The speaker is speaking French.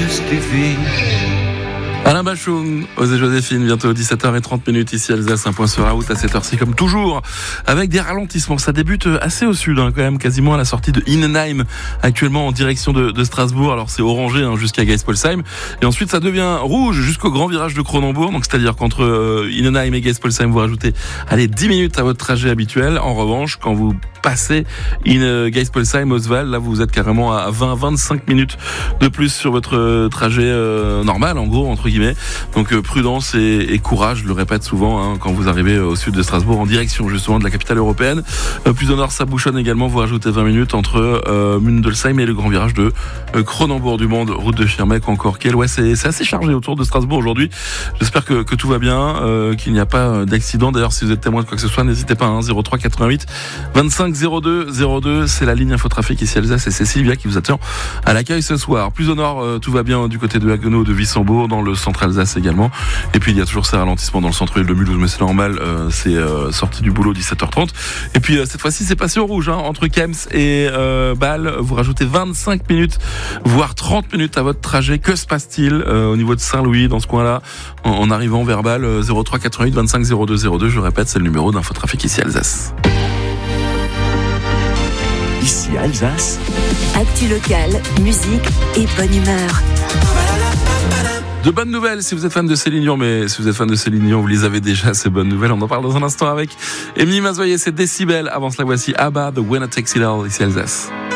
justifie. Alain Bachung, Osez Joséphine, bientôt 17h30 ici Alsace, un point sur la route à cette heure-ci comme toujours, avec des ralentissements. Ça débute assez au sud, quand même, quasiment à la sortie de Innenheim, actuellement en direction de Strasbourg. Alors c'est orangé jusqu'à Geispolsheim, et ensuite ça devient rouge jusqu'au grand virage de Cronenbourg. Donc c'est-à-dire qu'entre Innenheim et Geispolsheim, vous rajoutez 10 minutes à votre trajet habituel. En revanche, quand vous passez Geispolsheim, Oswald, là vous êtes carrément à 20-25 minutes de plus sur votre trajet normal, en gros, entre guillemets. Donc prudence et courage, je le répète souvent, quand vous arrivez au sud de Strasbourg en direction justement de la capitale européenne. Plus au nord, ça bouchonne également, vous rajoutez 20 minutes entre Mundelsheim et le grand virage de Cronenbourg du Monde, route de Schirmeck, encore Kiel. Ouais, c'est assez chargé autour de Strasbourg aujourd'hui. J'espère que tout va bien, qu'il n'y a pas d'accident. D'ailleurs, si vous êtes témoin de quoi que ce soit, n'hésitez pas, 03 88 25 02, c'est la ligne infotrafic ici Alsace, et c'est Sylvia qui vous attend à l'accueil ce soir. Plus au nord, tout va bien du côté de Haguenau, de Wissembourg, dans le centre Alsace également. Et puis il y a toujours ces ralentissements dans le centre-ville de Mulhouse, mais c'est normal, c'est sorti du boulot 17h30. Et puis cette fois-ci, c'est passé au rouge, entre Kems et Bâle. Vous rajoutez 25 minutes, voire 30 minutes à votre trajet. Que se passe-t-il au niveau de Saint-Louis, dans ce coin-là, en arrivant vers Bâle? 03 88 25 02, je répète, c'est le numéro d'infotrafic ici Alsace. Ici Alsace, actu locale, musique et bonne humeur. De bonnes nouvelles si vous êtes fan de Céline Dion, mais si vous êtes fan de Céline Dion, vous les avez déjà, ces bonnes nouvelles. On en parle dans un instant avec Émilie Mazoyer, c'est Décibel. Avant cela, voici ABBA, The Winner Takes It All, ici Alsace.